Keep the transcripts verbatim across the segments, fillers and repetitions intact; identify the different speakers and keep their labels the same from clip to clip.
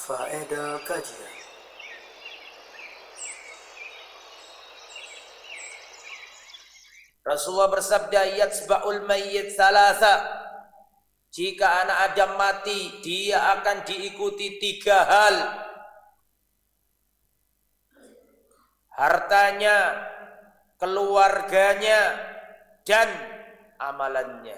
Speaker 1: Faedah kajian.
Speaker 2: Rasulullah bersabda, yatsba'ul mayyit thalatha. Jika anak Adam mati, dia akan diikuti tiga hal. Hartanya, keluarganya, dan amalannya.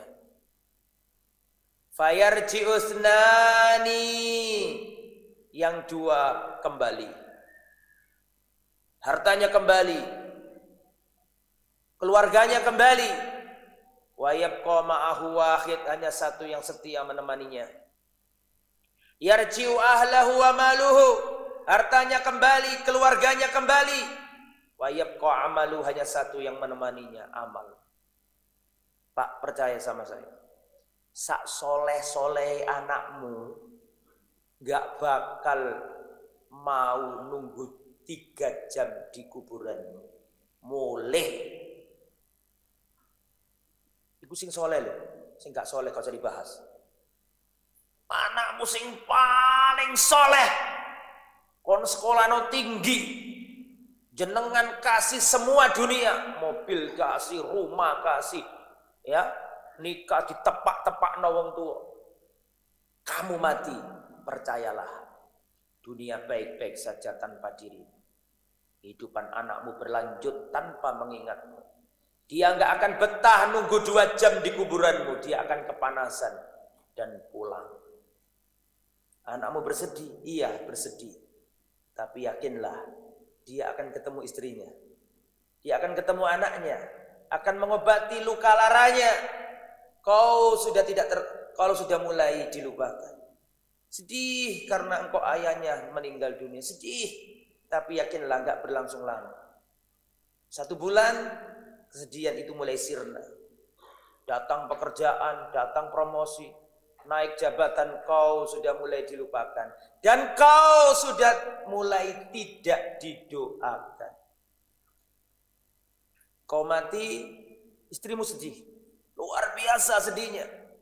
Speaker 2: Fayarji'usnani, yang dua kembali. Hartanya kembali, keluarganya kembali. Wa yabqa ma'ahu wahid, hanya satu yang setia menemaninya. Yarji'u ahlahu wa maluhu, hartanya kembali, keluarganya kembali. Wa yabqa amalu, hanya satu yang menemaninya, amal. Pak, percaya sama saya, sak soleh-soleh anakmu gak bakal mau nunggu tiga jam di kuburanmu. Mulih. Iku sing soleh loh, sing gak soleh kau usah dibahas. Anakmu sing paling soleh, kon sekolah no tinggi, jenengan kasih semua dunia, mobil kasih, rumah kasih, ya nikah ditepak-tepak no wong tua. Kamu mati, percayalah, dunia baik-baik saja tanpa dirimu. Kehidupan anakmu berlanjut tanpa mengingatmu. Dia nggak akan betah nunggu dua jam di kuburanmu. Dia akan kepanasan dan pulang. Anakmu bersedih, iya bersedih. Tapi yakinlah, dia akan ketemu istrinya. Dia akan ketemu anaknya, akan mengobati luka laranya. Kau sudah tidak ter, kalau sudah mulai dilupakan. Sedih karena engkau ayahnya meninggal dunia. Sedih, tapi yakinlah nggak berlangsung lama. Satu bulan, kesedihan itu mulai sirna. Datang pekerjaan, datang promosi, naik jabatan, kau sudah mulai dilupakan. Dan kau sudah mulai tidak didoakan. Kau mati, istrimu sedih. Luar biasa sedihnya.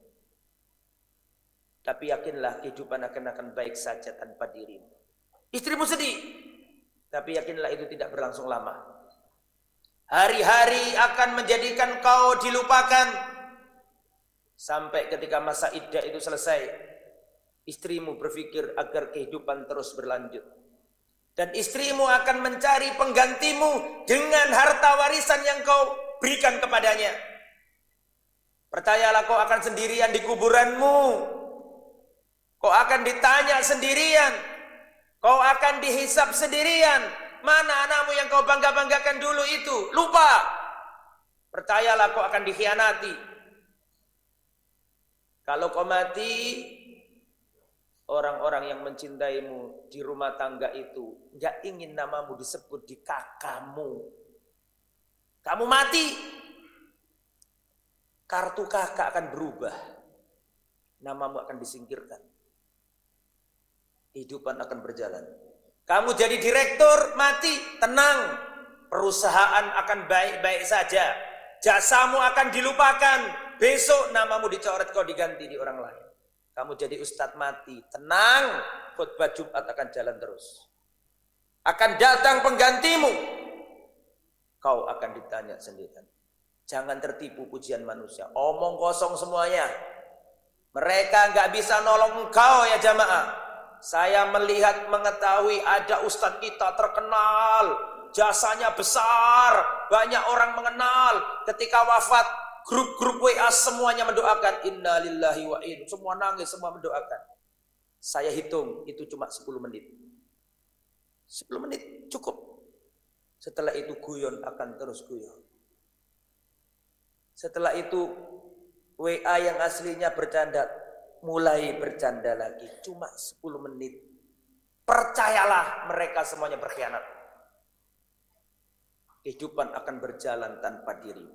Speaker 2: Tapi yakinlah kehidupan akan akan baik saja tanpa dirimu. Istrimu sedih. Tapi yakinlah itu tidak berlangsung lama. Hari-hari akan menjadikan kau dilupakan. Sampai ketika masa iddah itu selesai, istrimu berpikir agar kehidupan terus berlanjut. Dan istrimu akan mencari penggantimu dengan harta warisan yang kau berikan kepadanya. Percayalah, kau akan sendirian di kuburanmu. Kau akan ditanya sendirian. Kau akan dihisap sendirian. Mana anakmu yang kau bangga-banggakan dulu itu? Lupa. Percayalah, kau akan dikhianati. Kalau kau mati, orang-orang yang mencintaimu di rumah tangga itu gak ingin namamu disebut di kakakmu. Kamu mati, kartu kakak akan berubah. Namamu akan disingkirkan. Kehidupan akan berjalan. Kamu jadi direktur, mati, tenang. Perusahaan akan baik-baik saja. Jasamu akan dilupakan. Besok namamu dicoret, kau diganti di orang lain. Kamu jadi ustadz, mati, tenang. Khutbah Jumat akan jalan terus. Akan datang penggantimu. Kau akan ditanya sendirian. Jangan tertipu pujian manusia. Omong kosong semuanya. Mereka nggak bisa nolong engkau ya jamaah. Saya melihat, mengetahui ada ustadz kita terkenal, jasanya besar, banyak orang mengenal. Ketika wafat, grup-grup W A semuanya mendoakan. Inna lillahi wa inna. Semua nangis, semua mendoakan. Saya hitung, itu cuma sepuluh menit. sepuluh menit cukup. Setelah itu guyon akan terus guyon. Setelah itu W A yang aslinya bercanda mulai bercanda lagi, cuma sepuluh menit. Percayalah, mereka semuanya berkhianat. Kehidupan akan berjalan tanpa dirimu.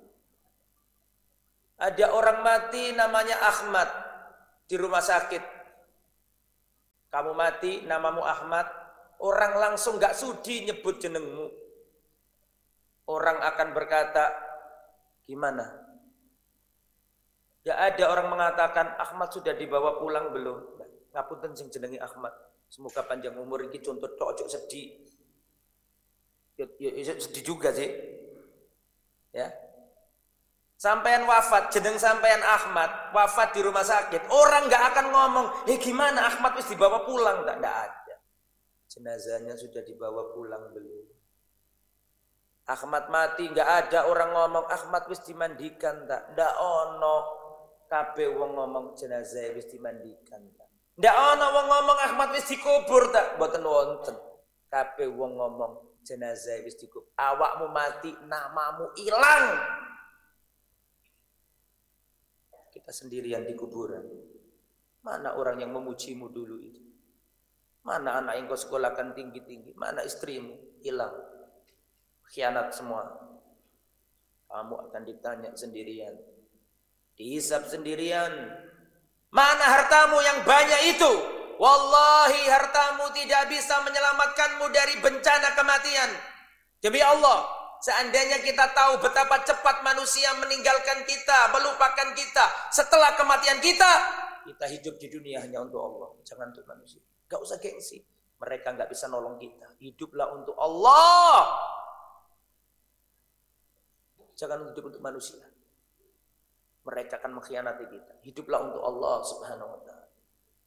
Speaker 2: Ada orang mati namanya Ahmad di rumah sakit. Kamu mati, namamu Ahmad, orang langsung gak sudi nyebut jenengmu. Orang akan berkata, gimana? Gak ada orang mengatakan Ahmad sudah dibawa pulang belum? Ngapunten sing jenenge Ahmad. Semoga panjang umur iki contoh tok ojo sedih. Ya, ya, ya sedih juga sih. Ya. Sampean wafat, jeneng sampean Ahmad, wafat di rumah sakit. Orang nggak akan ngomong, "Eh gimana Ahmad wis dibawa pulang?" Tak ada. Jenazahnya sudah dibawa pulang belum? Ahmad mati nggak ada orang ngomong Ahmad wis dimandikan tak? Ndak ono. Kabeh wong ngomong jenazah wis dimandikan tak? Ndak ono wong ngomong Ahmad wis dikubur tak? Mboten wonten. Kabeh wong ngomong jenazah wis dikubur. Awakmu mati, namamu ilang. Kita sendirian di kuburan. Mana orang yang memujimu dulu itu? Mana anak yang kau sekolahkan tinggi-tinggi? Mana istrimu? Hilang. Khianat semua. Kamu akan ditanya sendirian. Dihisab sendirian. Mana hartamu yang banyak itu? Wallahi hartamu tidak bisa menyelamatkanmu dari bencana kematian. Demi Allah. Seandainya kita tahu betapa cepat manusia meninggalkan kita, melupakan kita. Setelah kematian kita, kita hidup di dunia hanya untuk Allah. Jangan untuk manusia. Gak usah gengsi. Mereka gak bisa nolong kita. Hiduplah untuk Allah. Jangan hidup untuk manusia. Mereka akan mengkhianati kita. Hiduplah untuk Allah subhanahu wa ta'ala.